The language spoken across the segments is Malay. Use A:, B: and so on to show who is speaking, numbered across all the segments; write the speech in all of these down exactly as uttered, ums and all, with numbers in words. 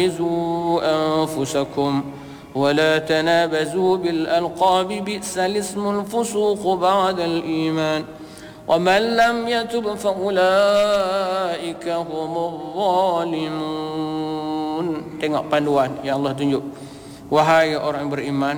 A: تلمزوا أنفسكم ولا تنابزوا بالألقاب بئس الاسم الفسوق بعد الإيمان ومن لم يتب فأولئك هم الظالمون. Tengok panduan yang Allah tunjuk. Wahai orang yang beriman,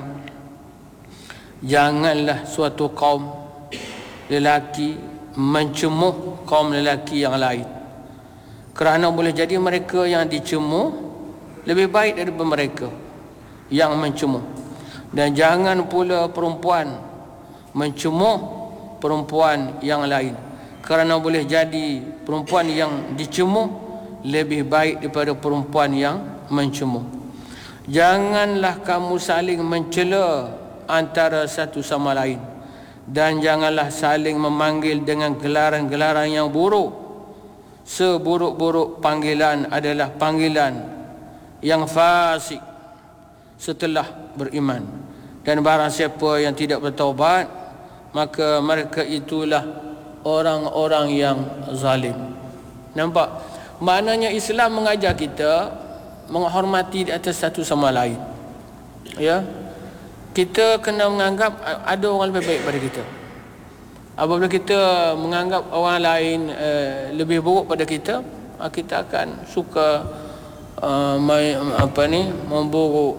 A: janganlah suatu kaum lelaki mencemuh kaum lelaki yang lain, kerana boleh jadi mereka yang dicemuh lebih baik daripada mereka yang mencemuh. Dan jangan pula perempuan mencemuh perempuan yang lain, kerana boleh jadi perempuan yang dicemuh lebih baik daripada perempuan yang mencemuh. Janganlah kamu saling mencela antara satu sama lain, dan janganlah saling memanggil dengan gelaran-gelaran yang buruk. Seburuk-buruk panggilan adalah panggilan yang fasik setelah beriman. Dan barang siapa yang tidak bertaubat, maka mereka itulah orang-orang yang zalim. Nampak? Maknanya Islam mengajar kita menghormati di atas satu sama lain. Ya, kita kena menganggap ada orang lebih baik pada kita. Apabila kita menganggap orang lain uh, lebih buruk pada kita, uh, kita akan suka uh, mai, apa ni memburuk,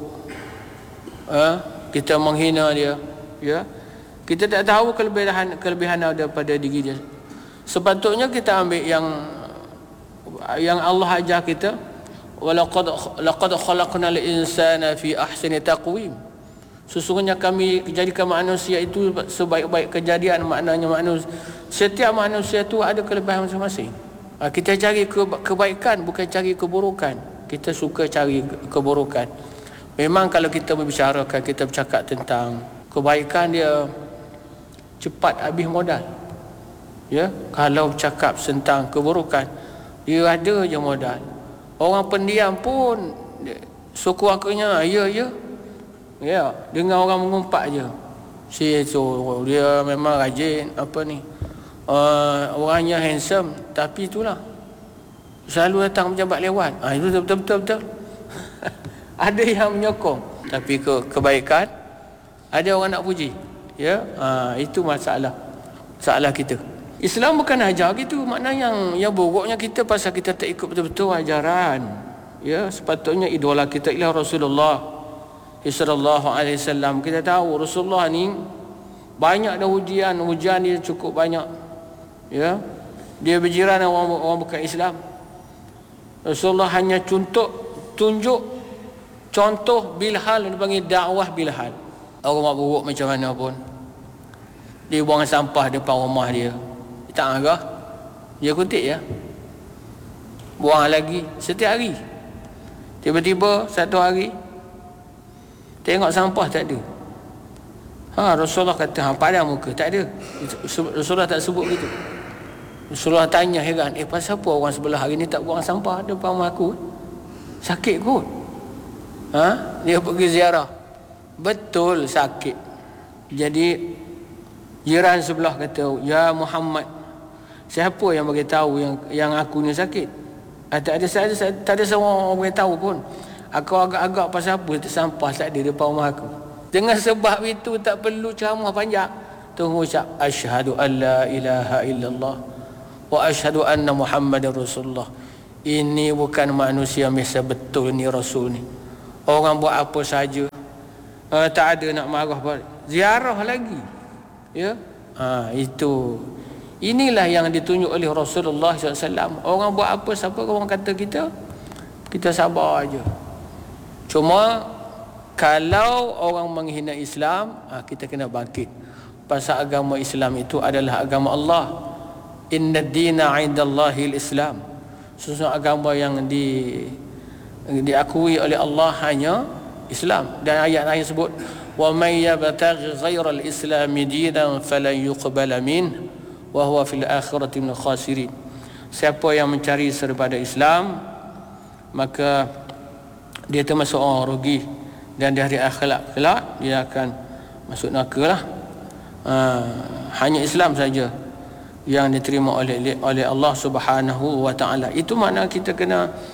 A: uh, kita menghina dia. Ya, kita tak tahu kelebihan kelebihan daripada diri dia. Sepatutnya kita ambil yang yang Allah ajar kita, walaqad laqad khalaqnal insana fi ahsani taqwim. Sesungguhnya kami jadikan manusia itu sebaik-baik kejadian. Maknanya manusia, setiap manusia itu ada kelebihan masing-masing. Kita cari kebaikan, bukan cari keburukan. Kita suka cari keburukan. Memang kalau kita membicarakan, kita bercakap tentang kebaikan, dia cepat habis modal. Ya, kalau bercakap tentang keburukan, dia ada je modal. Orang pendiam pun sekurang-kurangnya ya ya ya dengan orang mengumpat je, si itu dia memang rajin apa ni, uh, orangnya handsome, tapi itulah selalu datang pejabat lewat. Ah, itu betul betul betul. Ada yang menyokong, tapi ke kebaikan ada orang nak puji. Ya, ah, itu masalah masalah kita. Islam bukan ajar gitu. Maknanya yang yang buruknya kita pasal kita tak ikut betul-betul ajaran. Ya, sepatutnya idola kita ialah Rasulullah sallallahu alaihi wasallam. Kita tahu Rasulullah ni banyak dah ujian, ujian dia cukup banyak. Ya, dia berjiran dengan orang, orang bukan Islam. Rasulullah hanya contoh tunjuk contoh bilhal, dipanggil dakwah bilhal. Orang buat buruk macam mana pun, dia buang sampah depan rumah dia, tak agak dia kutip ya, buang lagi setiap hari. Tiba-tiba satu hari tengok sampah tak ada. Ha, Rasulullah kata, ha, padam muka, tak ada. Rasulullah tak sebut gitu. Rasulullah tanya heran, eh pasal apa orang sebelah hari ni tak buang sampah depan rumah aku? Sakit kot. Ha? Dia pergi ziarah, betul sakit. Jadi jiran sebelah kata, ya Muhammad, siapa yang bagi tahu yang yang aku ni sakit? Ah, tak ada tak ada, tak ada seorang orang bagi tahu pun. Aku agak-agak pasal apa sampah tak ada depan rumah aku. Dengan sebab itu tak perlu ceramah panjang. Tunggu ucap asyhadu an la ilaha illallah wa asyhadu anna Muhammadar Rasulullah. Ini bukan manusia biasa, betul ni Rasul ni. Orang buat apa saja, uh, tak ada nak marah balik. Ziarah lagi. Ya, ha, itu inilah yang ditunjuk oleh Rasulullah sallallahu alaihi wasallam. Orang buat apa, siapa orang kata kita, kita sabar aja. Cuma kalau orang menghina Islam, ha, kita kena bangkit. Pasal agama Islam itu adalah agama Allah. Inna ad-dina 'indallahi al-Islam. Sesungguhnya agama yang di diakui oleh Allah hanya Islam. Dan ayat lain sebut, wa may yabtaghi ghayra al-islam dinan falan yuqbala min wa huwa fil akhirati minal khasirin. Siapa yang mencari daripada Islam, maka dia termasuk orang rugi, dan di hari akhirat kelak dia akan masuk neraka lah. Ha, hanya Islam saja yang diterima oleh oleh Allah Subhanahu wa taala. Itu makna kita kena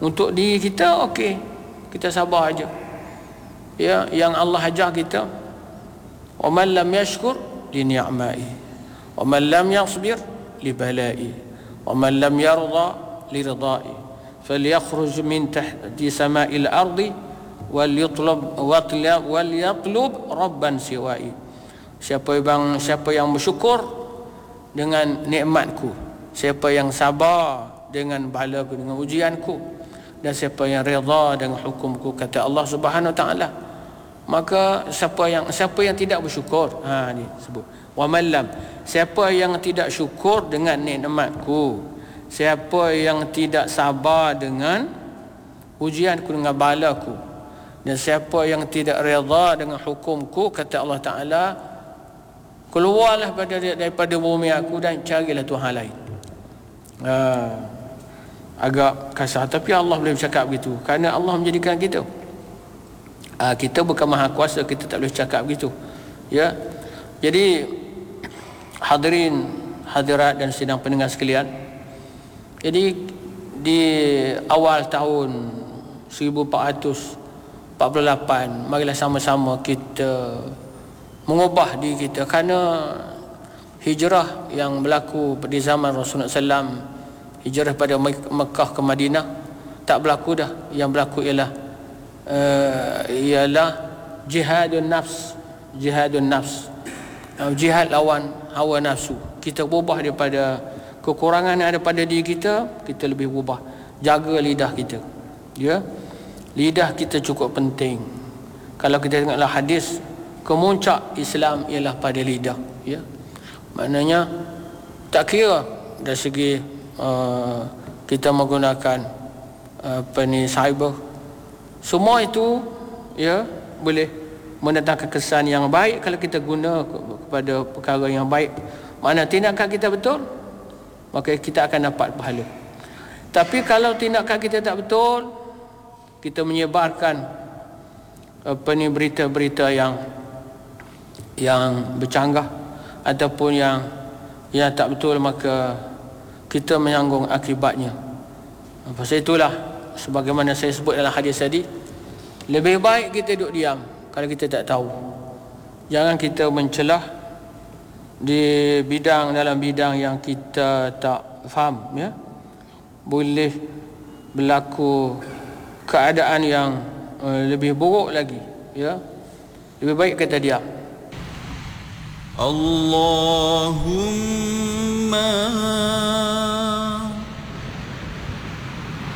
A: Untuk diri kita okey, kita sabar aja. Ya, yang Allah ajar kita, wa man lam yashkur li ni'ma'i wa man lam yasbir li bala'i wa man lam yarda li ridai falyakhruj min tahti sama'il ardi wal yatlub wal yatlub rabban siwa'i. Siapa yang siapa yang bersyukur dengan nikmatku, siapa yang sabar dengan balaku, dengan ujianku, dan siapa yang redha dengan hukumku, kata Allah Subhanahu wa taala. Maka siapa yang siapa yang tidak bersyukur, ha ni sebut wa man lam, siapa yang tidak syukur dengan nikmatku, siapa yang tidak sabar dengan ujianku, dengan balaku, dan siapa yang tidak redha dengan hukumku, kata Allah Taala, keluarlah daripada bumi aku dan carilah Tuhan lain. Ha, agak kasar, tapi Allah boleh bercakap begitu kerana Allah menjadikan kita. Ha, kita bukan maha kuasa, kita tak boleh cakap begitu. Ya. Jadi hadirin hadirat dan sidang pendengar sekalian, jadi di awal tahun seribu empat ratus empat puluh lapan, marilah sama-sama kita mengubah diri kita, kerana hijrah yang berlaku pada zaman Rasulullah sallallahu alaihi wasallam, hijrah pada Mekah ke Madinah, tak berlaku dah. Yang berlaku ialah uh, ialah jihadun nafs, jihadun nafs, uh, jihad lawan hawa nafsu. Kita berubah daripada kekurangan yang ada pada diri kita, kita lebih berubah. Jaga lidah kita, ya, lidah kita cukup penting. Kalau kita tengoklah hadis, kemuncak Islam ialah pada lidah, ya. Maknanya tak kira dari segi uh, kita menggunakan uh, apa ni cyber, semua itu ya boleh mendatangkan kesan yang baik kalau kita guna kepada perkara yang baik. Mana tindakan kita betul, maka kita akan dapat pahala. Tapi kalau tindakan kita tak betul, kita menyebarkan apa ni berita-berita yang yang bercanggah ataupun yang yang tak betul, maka kita menanggung akibatnya. Pasal itulah, sebagaimana saya sebut dalam hadis tadi, lebih baik kita duduk diam kalau kita tak tahu. Jangan kita mencelah di bidang dalam bidang yang kita tak faham, ya. Boleh berlaku keadaan yang uh, lebih buruk lagi, ya. Lebih baik kita diam.
B: Allahumma